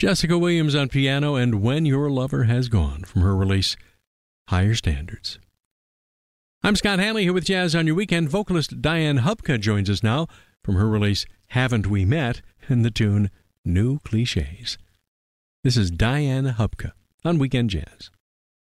Jessica Williams on piano and When Your Lover Has Gone from her release Higher Standards. I'm Scott Hanley here with Jazz on Your Weekend. Vocalist Diane Hubka joins us now from her release Haven't We Met and the tune New Clichés. This is Diane Hubka on Weekend Jazz.